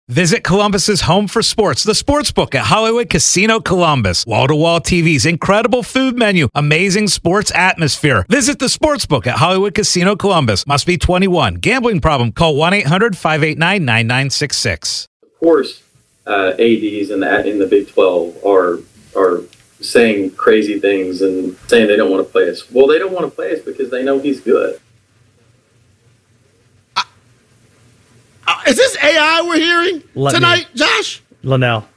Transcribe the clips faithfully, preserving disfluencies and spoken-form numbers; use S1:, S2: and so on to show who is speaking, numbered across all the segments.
S1: Visit Columbus's home for sports, the Sportsbook at Hollywood Casino Columbus. Wall-to-wall T Vs, incredible food menu, amazing sports atmosphere. Visit the Sportsbook at Hollywood Casino Columbus. Must be twenty-one. Gambling problem? Call one eight hundred five eight nine nine nine six six.
S2: Of course, uh, A Ds in the in the Big twelve are are saying crazy things and saying they don't want to play us. Well, they don't want to play us because they know he's good.
S3: Uh, is this A I we're hearing let tonight, me, Josh?
S4: Linnell,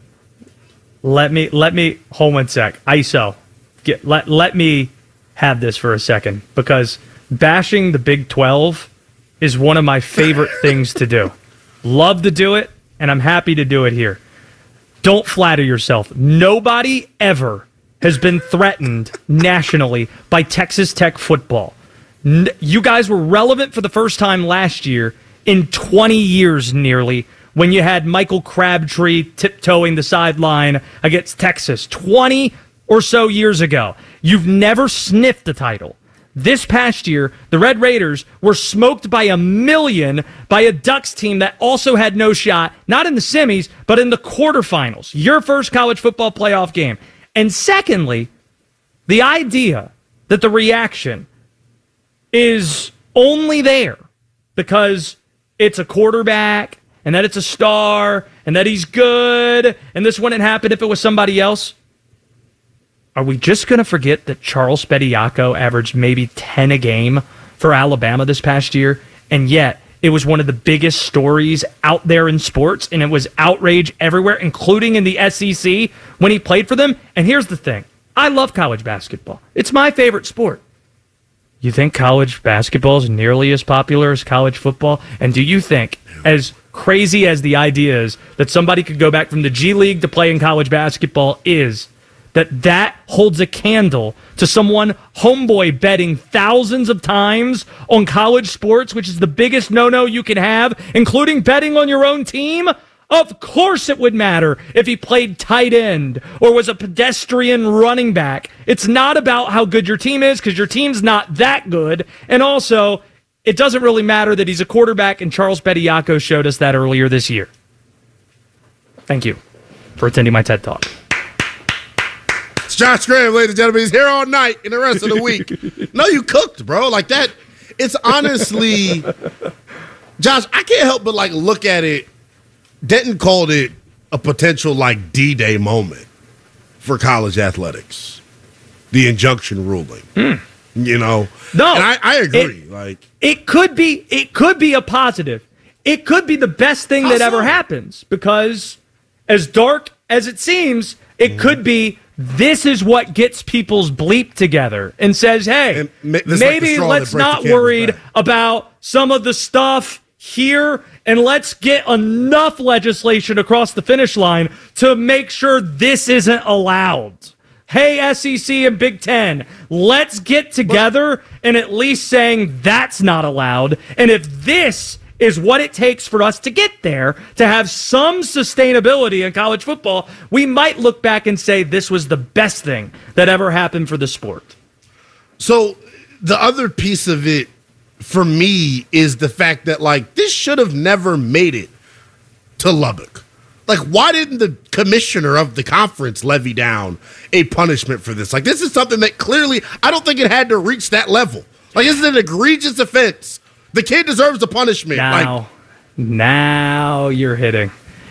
S4: let me let me hold one sec. I S O, get let let me have this for a second because bashing the Big twelve is one of my favorite things to do. Love to do it, and I'm happy to do it here. Don't flatter yourself. Nobody ever has been threatened nationally by Texas Tech football. N- you guys were relevant for the first time last year. In twenty years nearly, when you had Michael Crabtree tiptoeing the sideline against Texas, twenty or so years ago. You've never sniffed the title. This past year, the Red Raiders were smoked by a million by a Ducks team that also had no shot, not in the semis, but in the quarterfinals. Your first college football playoff game. And secondly, the idea that the reaction is only there because it's a quarterback, and that it's a star, and that he's good, and this wouldn't happen if it was somebody else. Are we just going to forget that Charles Bediako averaged maybe ten a game for Alabama this past year, and yet it was one of the biggest stories out there in sports, and it was outrage everywhere, including in the S E C when he played for them? And here's the thing. I love college basketball. It's my favorite sport. You think college basketball is nearly as popular as college football? And do you think, as crazy as the idea is, that somebody could go back from the G League to play in college basketball is, that that holds a candle to someone homeboy betting thousands of times on college sports, which is the biggest no-no you can have, including betting on your own team? Of course it would matter if he played tight end or was a pedestrian running back. It's not about how good your team is because your team's not that good. And also, it doesn't really matter that he's a quarterback, and Charles Bediako showed us that earlier this year. Thank you for attending my TED Talk.
S3: It's Josh Graham, ladies and gentlemen. He's here all night and the rest of the week. No, you cooked, bro. Like that. It's honestly, Josh, I can't help but like look at it. Denton called it a potential like D-Day moment for college athletics. The injunction ruling, mm. you know.
S4: No,
S3: and I, I agree.
S4: It,
S3: like
S4: it could be, it could be a positive. It could be the best thing that ever happens because, as dark as it seems, it mm. could be. This is what gets people's bleep together and says, "Hey, and ma- maybe like let's not worried back. about some of the stuff here." And let's get enough legislation across the finish line to make sure this isn't allowed. Hey, S E C and Big Ten, let's get together and at least saying that's not allowed. And if this is what it takes for us to get there, to have some sustainability in college football, we might look back and say this was the best thing that ever happened for the sport.
S3: So the other piece of it, for me, is the fact that, like, this should have never made it to Lubbock. Like, why didn't the commissioner of the conference levy down a punishment for this? Like, this is something that clearly, I don't think it had to reach that level. Like, this is an egregious offense. The kid deserves a punishment.
S4: Now,
S3: like,
S4: now you're hitting.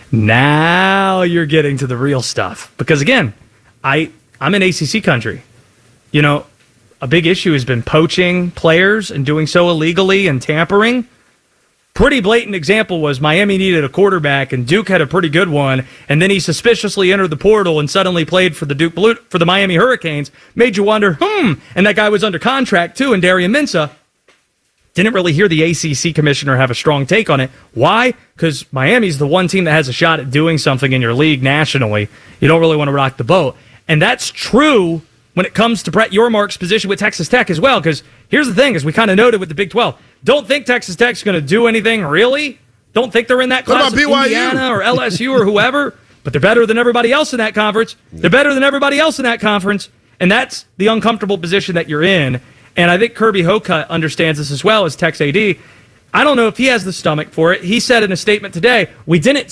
S4: Now you're getting to the real stuff. Because, again, I, I'm in A C C country. You know, a big issue has been poaching players and doing so illegally and tampering. Pretty blatant example was Miami needed a quarterback and Duke had a pretty good one, and then he suspiciously entered the portal and suddenly played for the Duke Blue, for the Miami Hurricanes. Made you wonder, hmm, and that guy was under contract too, and Darian Mensah. Didn't really hear the A C C commissioner have a strong take on it. Why? Because Miami's the one team that has a shot at doing something in your league nationally. You don't really want to rock the boat. And that's true when it comes to Brett Yormark's position with Texas Tech as well, because here's the thing, as we kind of noted with the Big twelve, don't think Texas Tech's going to do anything, really. Don't think they're in that class of Indiana or L S U or whoever, but they're better than everybody else in that conference. They're better than everybody else in that conference, and that's the uncomfortable position that you're in. And I think Kirby Hocutt understands this as well as Tech's A D. I don't know if he has the stomach for it. He said in a statement today, we didn't